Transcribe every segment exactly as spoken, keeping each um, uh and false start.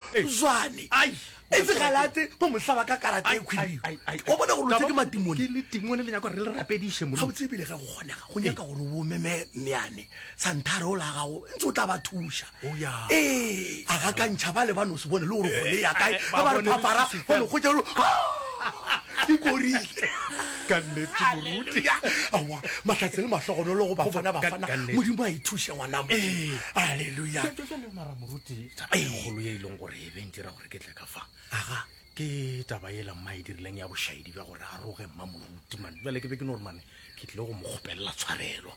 jwane e se galate bo mohlaba ka karata e khwilio o bona gore o tseke matimone ke le timone le nyaka re le rapedishe mo ga o tsebile ga go kgonega go nyaka gore o meme meane santhare o la gago ntse o tla ba thusha ee a ga ka ntšha ba le bano se bone le gore gole ya kae ba ba re papara bone go jalo e korile ka nnete moruti awa matlhatse le mahlogonolo go bafana bafana modimo a ithushe ngwana mo alleluja mara moruti golo ye e leng gore e beng dira gore ke tle ka fa aga ke taba ela mma e dirileng ya bošaedi bja gore a roge mma moruti mane jale ke be ke no gore mane ke tlile go mo gopelela tshwarelo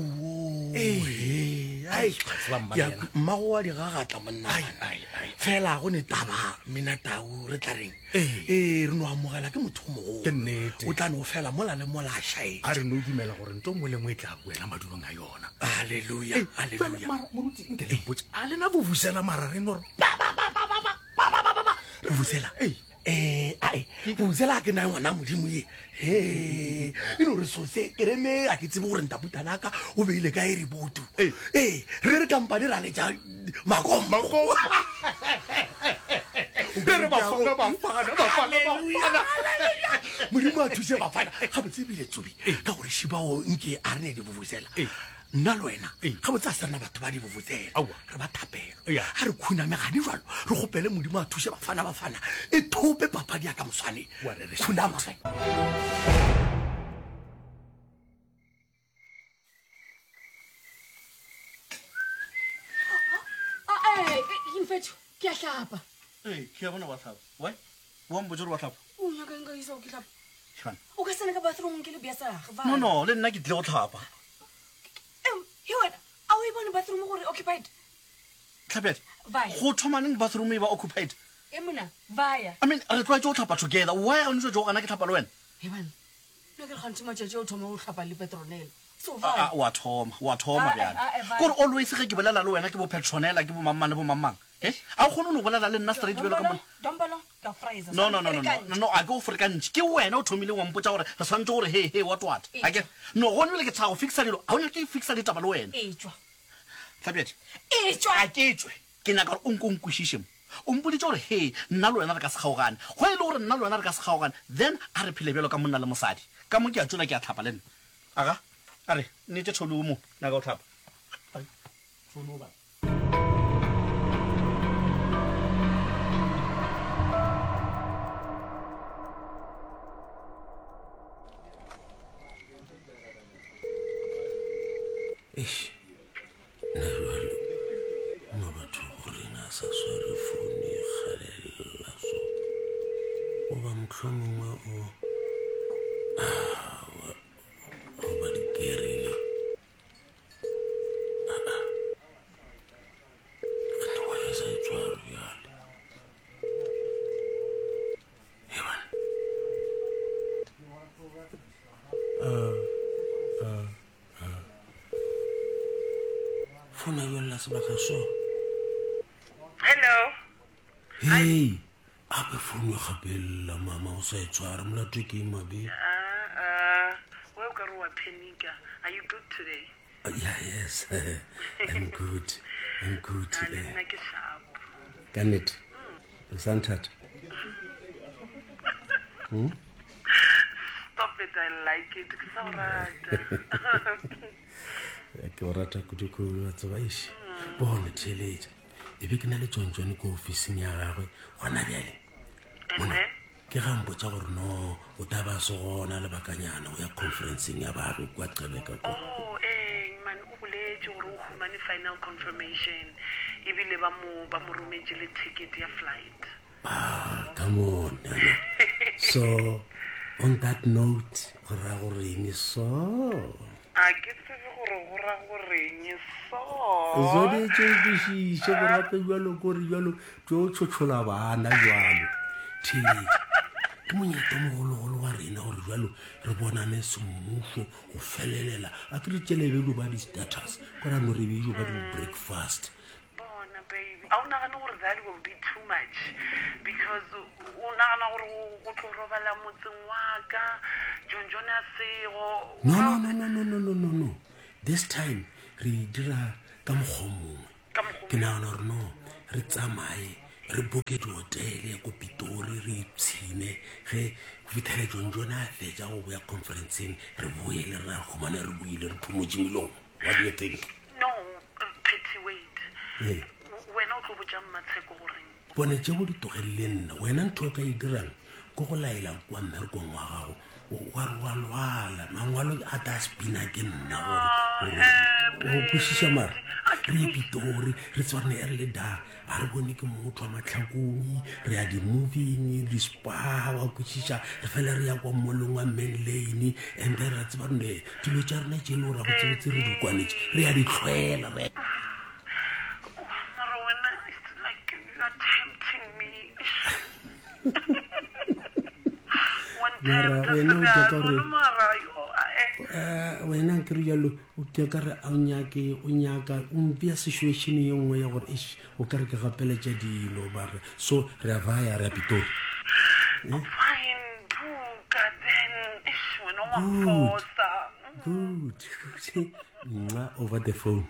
mmago wa digagatla monna fela go ne taba menatau re tla reng ee re no amogela ke motho mogolo o tla no fela mola le mola a šae a re no dumela gore nto mo lengwe e tla buela madulong a yona alleluja alleluja moruti nke le mpotse a lena bobusela mara re no re busela eh ai buzela ke na ngwana modimo ye eh ino re sose ke reme a ke tsebe gore ntaputana ka o beile ka e riboto eh re re kampane ra le ja makom makom re ba fana ba fana ba fana modimo a thuse ba fana ga botsebile tsobi ka gore shiba o nke a rene di bubusela nna le wena ga botsa a serena batho ba di bobotsela re ba thapela ga re khuname ga di jalo re gopele modimo a thuse bafana bafana e thope papadi ya ka moswane khunama infetho ke a tlhapa ee ke a bona wa tlhapa wa wa mbotse gore wa tlhapa o nyaka nka isa o ke tlhapa o ka sena ka bathroom ke le biasage no no le nna ke tlile go tlhapa he wena a o e bone bathroom gore occupied tlhapete go thomaneng bathroom e ba occupied e mona vaya I mean re tloa tse o tlhapa together why a ntse jo kana ke tlhapa le wena he bana no ke kgantse matšatši o thoma o tlhapa le petronela wa thoma wa thoma bjana kore always ge ke bolela le wena ke bo petronela ke bo mamang le bo mamang a o kgone o no bolela le nna straight bjelo ka mona no no no no no no a go for kantsi ke wena o thomile wa mpotsa gore re swantse gore hey hey what what a ke no go nne le ke tsa go fixa dilo a o nyaka ke fixa ditaba le wena e tswa tlhabetse e tswa a ke tswe ke nyaka gore o nko nkwishishemo o mpoditse gore hey nna le wena re ka se kgaogane go ile gore nna le wena re ka se kgaogane then a re phile bjelo ka monna le mosadi ka mo ke a tsola ke a tlhapa le nna aga are nete tholo mo naka o tlhapa ai tholo ba eish na jwale mo batho gore na sa sware phone e kgalela so o ba motlhomongwe o o ba di kerile ka wa ya sa tswaro ya hewan uh uh phone yo la sebaka so hello hey ape phone yo gapela mama o sa etswara molato ke mabe ah ah wa ka ro wa panika are you good today uh, yeah yes I'm good I'm good today nna ke sharp kanet santat hmm stop it I like it it's all right ke rata kudu ko tsaba ishi bona tšhelete e be ke na le tsontsone ko ofising ya gagwe gona bjale mona ke ga mpotsa gore no o taba se gona le bakanyana o ya conferenceng ya baagi kwa Qebeka ko oh eh man o boletse gore o humane final confirmation e bile ba mo ba mo rometse le ticket ya flight ah come on Nana. So on that note ra go reng so a ke tsebe gore go ra gore nye so zone tse di shi se go rata jalo go re jalo tso tshotshola bana jalo thile ke monyeto mogolo go wa rena gore jalo re bonane semmuso go felelela a ke re tšhelebe lo ba di status go ra no re bijo ba di breakfast bona baby a una gana gore that will be too much because una gana gore go tlo robala motseng wa ka John Jonas go no no no no no no no no this time re dira ka mogomongwe ke na ona re no re tsamaye re boke dihotele ko Pitori re ipshine ge go fitlhele jonjone a fetsa go boya conferenceng re boele re a khumane re boile re phumotse melong. What do you think? No, uh, Petty, wait. Eh. Wena o tlo botsa Mmatsheko goreng? Bone tse go di togelele nna wena ntho ka e dirang go go laela kwa mmerekong wa gago wa re wa lwala mangwalo a ta spina ke nna gore o kwešiša mara re ye Pitori re tswarane e re le da a re bone ke motho wa matlhakong re ya di-moving di-spa wa kwešiša re fela re ya kwa molong wa man lane and then ra tseba rone dilo tša rena tše le gore go tsebotse re di kwanetse re ya di tlhwela re Mara wena, it's like you're tempting me. One Mara, time, wena o just teka gore- Mara, you- eh, Eh, wena ke re jalo o ke ka re a o nyake o nyaka o mpea situation ye nngwe ya gore ish o ka re ke gapeletša dilo bare so re a vaya re a Pitori. Fine, buka then. Ish, wena wa Good. mfosa. Good. Mwah, over the phone.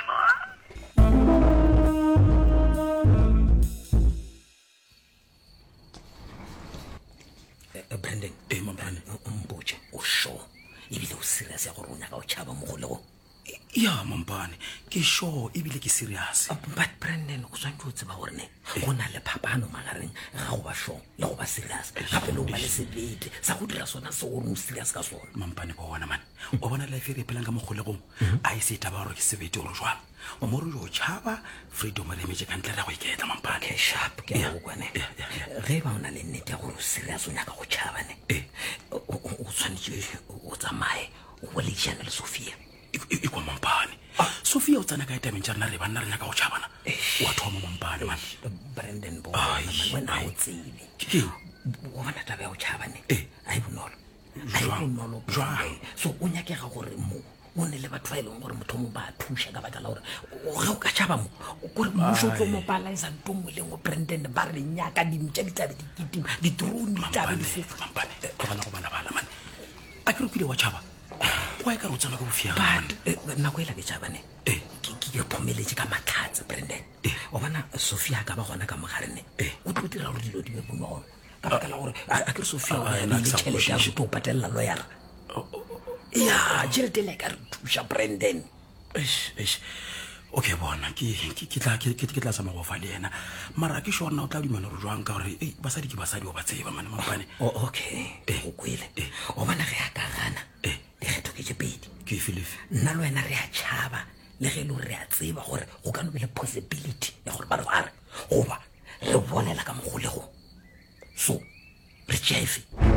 Brandon Eh, mampane. mpotse o sure ebile o serious ya gore o nyaka o tšhaba mo go lego ya mampane ke sure ebile ke serious. but Brandon o swantse o tseba gore ne go na le phapano magareng ga go ba sure le go ba serious gape le go ba le sebete sa go dira sona se gore o serious ka sona Mampane ba bona man o bona life e re phelang ka mogolegong a e se taba gore ke sebete gore jwang o mo re yo tšhaba freedom re emetse ka ntle re go iketla mampane. ke sharp ke go kwane ge ba o na le nnete ya gore o serious o nyaka go tšhaba ne o o- o tshwanetse o tsamaye o boledišane le Sophia e kwa mampane Sophia o tsana ka etameng tša rena re banna re nyaka go tšhabana wa thoma mampane man. Brandon bo Ai, wena ai. o tsebe Ke- o bona taba ya go tšhabane Eh. a e bonolo a e Jwang? bonolo Jwang? Brandon. So o nyakega gore mo o ne le batho ba e leng gore motho mo ba thuša ka baka la gore o- ge o ka tšhaba mo kore mmuso o tlo mo balaesa nto ngwe le ngwe Brandon ba re nyaka dimtša di tlabe di kitima di-drone di tlabe di mampane fofa mampane tlogana go bana bala man a ke re pile wa tšhaba wa e ka re o tsama ka bofiaga but eh, nako e la ke tšhabane Eh. ke ke thomeletse ka matlhatse Brandon o bona Sophia a ka ba gona ka mogarene o tlo dira gore dilo di be bonolo ka baka la gore a a ke re Sophia o Ah, na nna le ke sa tšhelete ya kwešiše. go tlo patelela lawyer ya tšhelete le ka re thuša Brandon Eish, eish. Okay bona ke ke- ke tla ke ke- ke tla sama go fa le ena mara ke sure na o tla dumela gore jwang ka gore ei basadi ke basadi o ba tseba mane mampane O- okay o kwele o bona ge a ka gana lekgetho ke tše pedi ke e felefe nna le wena re a tšhaba le ge e le gore re a tseba gore go ka no be le possibility ya gore ba re bare goba re bolela ka mogolegong so re tšefe